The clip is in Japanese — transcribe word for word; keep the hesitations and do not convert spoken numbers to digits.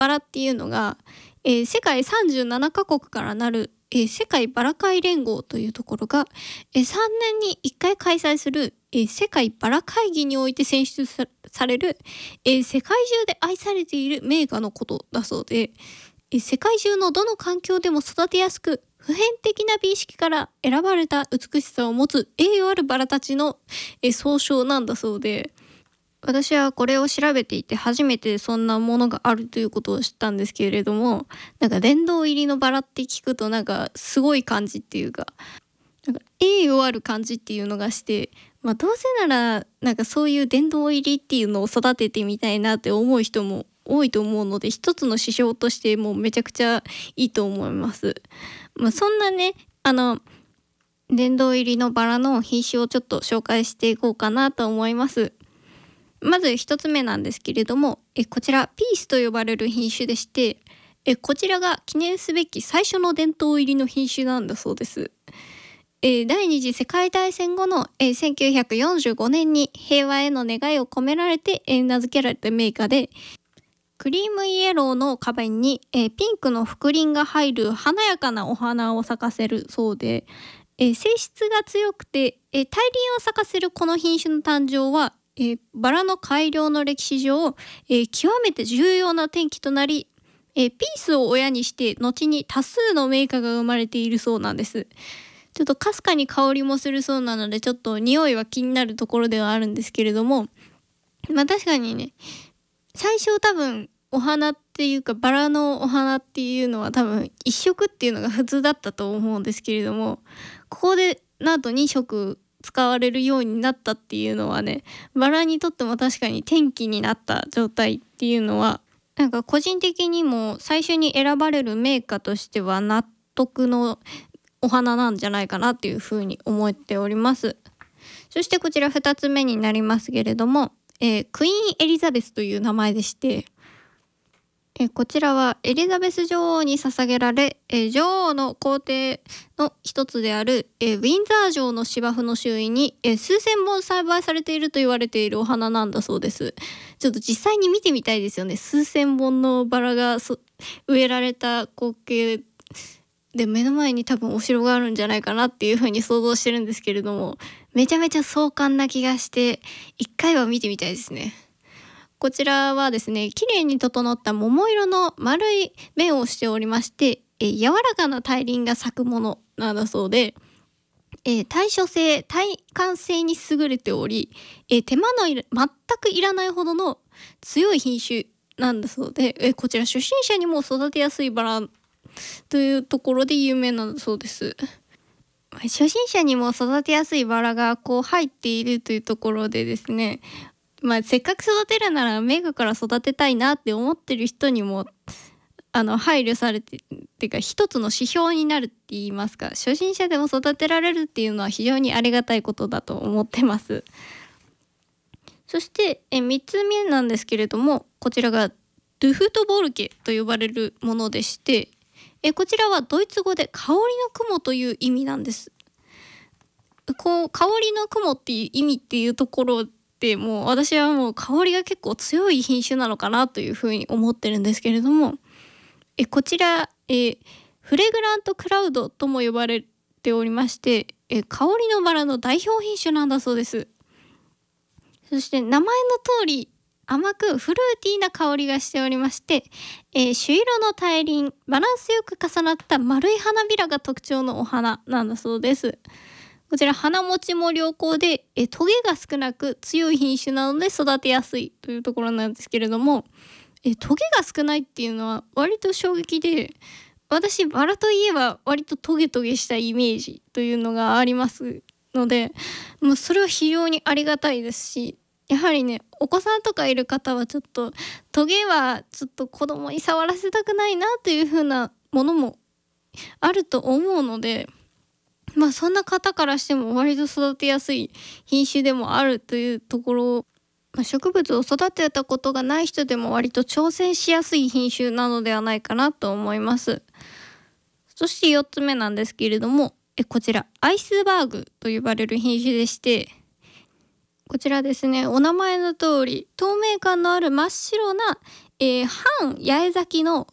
バラっていうのが、えー世界さんじゅうななカ国からなる、えー世界バラ会連合というところが、えーさんねんにいっかい開催する、えー世界バラ会議において選出さされる、えー世界中で愛されている名画のことだそうで、えー世界中のどの環境でも育てやすく普遍的な美意識から選ばれた美しさを持つ栄誉あるバラたちの、えー総称なんだそうで、私はこれを調べていて初めてそんなものがあるということを知ったんですけれども、なんか殿堂入りのバラって聞くとなんかすごい感じっていうか、なんか栄誉ある感じっていうのがして、まあ、どうせならなんかそういう殿堂入りっていうのを育ててみたいなって思う人も多いと思うので、一つの指標としてもうめちゃくちゃいいと思います。まあ、そんなね、あの殿堂入りのバラの品種をちょっと紹介していこうかなと思います。まず一つ目なんですけれども、えこちらピースと呼ばれる品種でして、えこちらが記念すべき最初の殿堂入りの品種なんだそうです。え第二次世界大戦後の、えせんきゅうひゃくよんじゅうごねんに平和への願いを込められて、え名付けられた銘菓で、クリームイエローの花弁に、えピンクの覆輪が入る華やかなお花を咲かせるそうで、え性質が強くて、え大輪を咲かせるこの品種の誕生は、えーバラの改良の歴史上、えー極めて重要な転機となり、えーピースを親にして後に多数の銘菓が生まれているそうなんです。ちょっとかすかに香りもするそうなので、ちょっと匂いは気になるところではあるんですけれども、まあ確かにね、最初多分お花っていうかバラのお花っていうのは多分いっ色っていうのが普通だったと思うんですけれども、ここでなんとに色使われるようになったっていうのはね、バラにとっても確かに転機になった状態っていうのは、なんか個人的にも最初に選ばれる銘菓としては納得のお花なんじゃないかなっていうふうに思っております。そしてこちらふたつめになりますけれども、えークイーンエリザベスという名前でして、えこちらはエリザベス女王に捧げられ、え女王の皇帝の一つである、えウィンザー城の芝生の周囲に、え数千本栽培されていると言われているお花なんだそうです。ちょっと実際に見てみたいですよね。数千本のバラがそ植えられた光景で、目の前に多分お城があるんじゃないかなっていう風に想像してるんですけれども、めちゃめちゃ壮観な気がして一回は見てみたいですね。こちらはですね、綺麗に整った桃色の丸い面をしておりまして、えー柔らかな大輪が咲くものなんだそうで、えー耐暑性、耐寒性に優れており、えー手間のいら全くいらないほどの強い品種なんだそうで、えーこちら初心者にも育てやすいバラというところで有名なんだそうです。初心者にも育てやすいバラがこう入っているというところでですね、まあ、せっかく育てるならメガから育てたいなって思ってる人にもあの配慮されてっていうか一つの指標になるって言いますか、初心者でも育てられるっていうのは非常にありがたいことだと思ってます。そしてえみっつめなんですけれども、こちらがドゥフトボルケと呼ばれるものでして、えこちらはドイツ語で香りの雲という意味なんです。こう香りの雲っていう意味っていうところでもう私はもう香りが結構強い品種なのかなというふうに思ってるんですけれども、えこちらえフレグラントクラウドとも呼ばれておりまして、え香りのバラの代表品種なんだそうです。そして名前の通り甘くフルーティーな香りがしておりまして、えー朱色の大輪、バランスよく重なった丸い花びらが特徴のお花なんだそうです。こちら花持ちも良好で、えトゲが少なく強い品種なので育てやすいというところなんですけれども、えトゲが少ないっていうのは割と衝撃で、私バラといえば割とトゲトゲしたイメージというのがありますので、もうそれは非常にありがたいですし、やはりねお子さんとかいる方はちょっとトゲはちょっと子供に触らせたくないなという風なものもあると思うので、まあそんな方からしても割と育てやすい品種でもあるというところ、まあ、植物を育てたことがない人でも割と挑戦しやすい品種なのではないかなと思います。そしてよっつめなんですけれども、えこちらアイスバーグと呼ばれる品種でして、こちらですね、お名前の通り透明感のある真っ白なえー、半八重咲きの